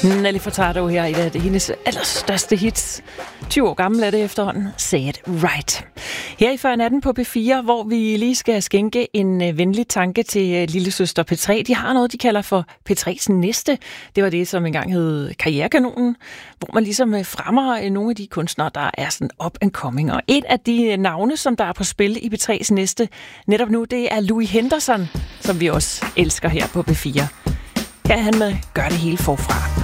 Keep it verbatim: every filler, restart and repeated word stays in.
Nelly Furtado her i et af hendes allerstørste hits. tyve år gammel er det efterhånden. Say it right. Her i Før Natten på P fire, hvor vi lige skal skænke en venlig tanke til lillesøster P tre. De har noget, de kalder for P tre's næste. Det var det, som engang hed Karrierekanonen, hvor man ligesom fremmer nogle af de kunstnere, der er sådan up and coming. Og et af de navne, som der er på spil i P tre's næste netop nu, det er Louis Henderson, som vi også elsker her på P fire. Her er han med Gør det hele forfra.